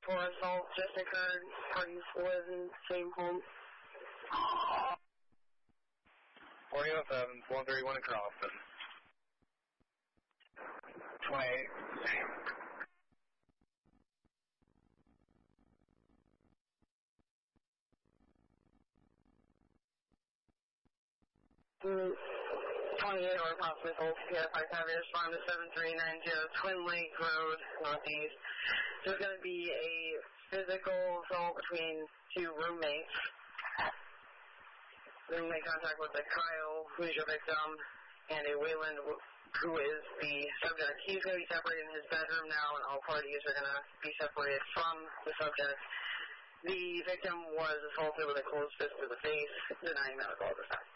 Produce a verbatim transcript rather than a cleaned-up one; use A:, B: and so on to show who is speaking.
A: For assault just occurred. Parties live in the same home.
B: forty oh seven, one thirty-one in Charleston. twenty-eight.
A: Mm, twenty-eight or possibly both. P S I have you respond to seven three nine zero Twin Lake Road, Northeast. There's going to be a physical assault between two roommates. Then make contact with a Kyle, who is your victim, and a Wayland, who is the subject. He's going to be separated in his bedroom now, and all parties are going to be separated from the subject. The victim was assaulted with a closed fist to the face, denying medical at this time.